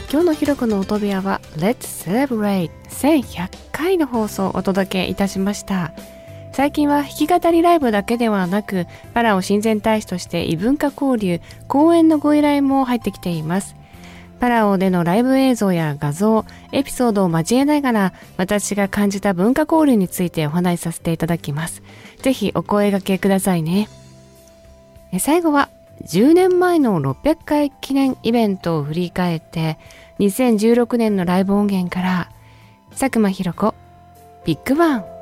今日のひろこの音部屋は Let's Celebrate 1100回の放送をお届けいたしました。最近は弾き語りライブだけではなく、パラオ親善大使として異文化交流、講演のご依頼も入ってきています。パラオでのライブ映像や画像、エピソードを交えながら、私が感じた文化交流についてお話しさせていただきます。ぜひお声掛けくださいね。最後は10年前の600回記念イベントを振り返って、2016年のライブ音源から、佐久間ひろ子、ビッグバン。